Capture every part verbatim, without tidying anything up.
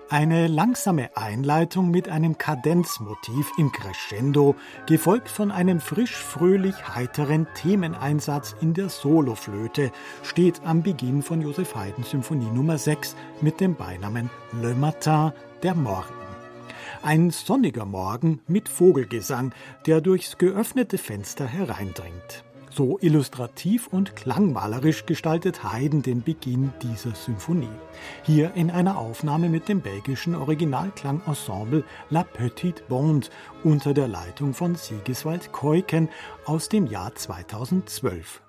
Eine langsame Einleitung mit einem Kadenzmotiv im Crescendo, gefolgt von einem frisch-fröhlich heiteren Themeneinsatz in der Soloflöte, steht am Beginn von Joseph Haydns Symphonie Nummer sechs mit dem Beinamen Le Matin, der Morgen. Ein sonniger Morgen mit Vogelgesang, der durchs geöffnete Fenster hereindringt. So illustrativ und klangmalerisch gestaltet Haydn den Beginn dieser Symphonie. Hier in einer Aufnahme mit dem belgischen Originalklangensemble La Petite Bande unter der Leitung von Sigiswald Keuken aus dem Jahr zweitausendzwölf.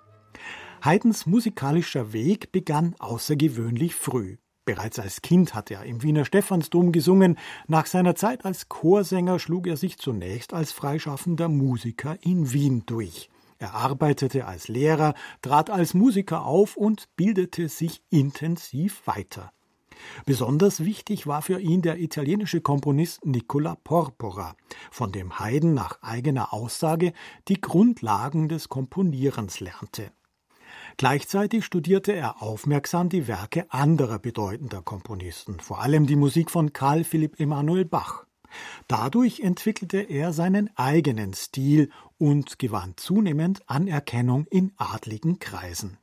Haydns musikalischer Weg begann außergewöhnlich früh. Bereits als Kind hat er im Wiener Stephansdom gesungen. Nach seiner Zeit als Chorsänger schlug er sich zunächst als freischaffender Musiker in Wien durch. Er arbeitete als Lehrer, trat als Musiker auf und bildete sich intensiv weiter. Besonders wichtig war für ihn der italienische Komponist Nicola Porpora, von dem Haydn nach eigener Aussage die Grundlagen des Komponierens lernte. Gleichzeitig studierte er aufmerksam die Werke anderer bedeutender Komponisten, vor allem die Musik von Carl Philipp Emanuel Bach. Dadurch entwickelte er seinen eigenen Stil und gewann zunehmend Anerkennung in adligen Kreisen.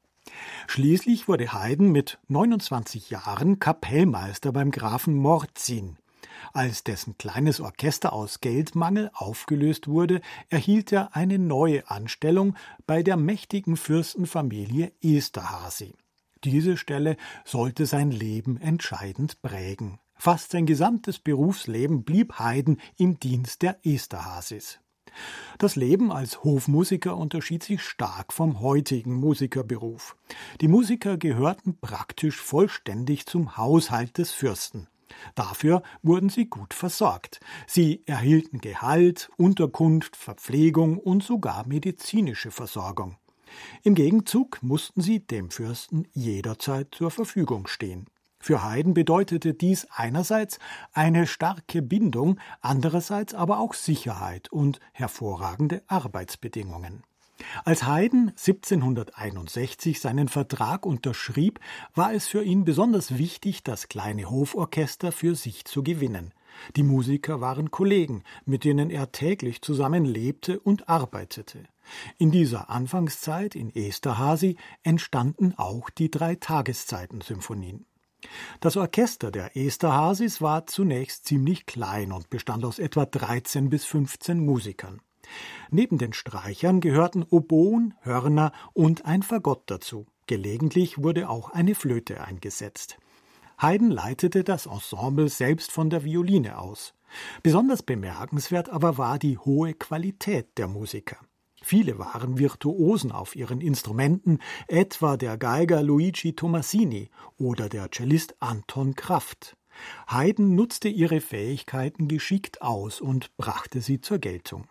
Schließlich wurde Haydn mit neunundzwanzig Jahren Kapellmeister beim Grafen Morzin. Als dessen kleines Orchester aus Geldmangel aufgelöst wurde, erhielt er eine neue Anstellung bei der mächtigen Fürstenfamilie Esterházy. Diese Stelle sollte sein Leben entscheidend prägen. Fast sein gesamtes Berufsleben blieb Haydn im Dienst der Esterházys. Das Leben als Hofmusiker unterschied sich stark vom heutigen Musikerberuf. Die Musiker gehörten praktisch vollständig zum Haushalt des Fürsten. Dafür wurden sie gut versorgt. Sie erhielten Gehalt, Unterkunft, Verpflegung und sogar medizinische Versorgung. Im Gegenzug mussten sie dem Fürsten jederzeit zur Verfügung stehen. Für Haydn bedeutete dies einerseits eine starke Bindung, andererseits aber auch Sicherheit und hervorragende Arbeitsbedingungen. Als Haydn siebzehnhunderteinundsechzig seinen Vertrag unterschrieb, war es für ihn besonders wichtig, das kleine Hoforchester für sich zu gewinnen. Die Musiker waren Kollegen, mit denen er täglich zusammen lebte und arbeitete. In dieser Anfangszeit in Esterházy entstanden auch die Drei-Tageszeiten-Symphonien. Das Orchester der Esterházys war zunächst ziemlich klein und bestand aus etwa dreizehn bis fünfzehn Musikern. Neben den Streichern gehörten Oboen, Hörner und ein Fagott dazu. Gelegentlich wurde auch eine Flöte eingesetzt. Haydn leitete das Ensemble selbst von der Violine aus. Besonders bemerkenswert aber war die hohe Qualität der Musiker. Viele waren Virtuosen auf ihren Instrumenten, etwa der Geiger Luigi Tomasini oder der Cellist Anton Kraft. Haydn nutzte ihre Fähigkeiten geschickt aus und brachte sie zur Geltung.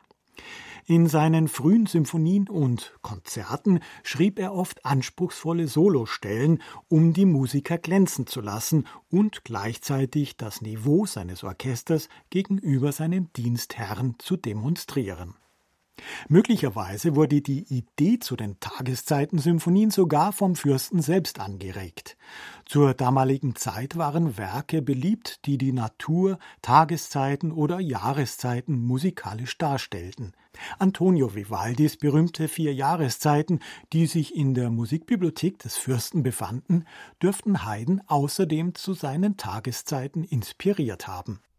In seinen frühen Symphonien und Konzerten schrieb er oft anspruchsvolle Solostellen, um die Musiker glänzen zu lassen und gleichzeitig das Niveau seines Orchesters gegenüber seinen Dienstherren zu demonstrieren. Möglicherweise wurde die Idee zu den Tageszeiten-Symphonien sogar vom Fürsten selbst angeregt. Zur damaligen Zeit waren Werke beliebt, die die Natur, Tageszeiten oder Jahreszeiten musikalisch darstellten. Antonio Vivaldis berühmte Vier Jahreszeiten, die sich in der Musikbibliothek des Fürsten befanden, dürften Haydn außerdem zu seinen Tageszeiten inspiriert haben.